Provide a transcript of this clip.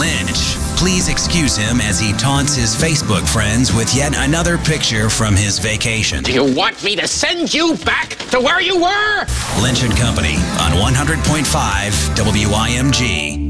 Lynch. Please excuse him as he taunts his Facebook friends with yet another picture from his vacation. Do you want me to send you back to where you were? Lynch and Company on 100.5 WIMG.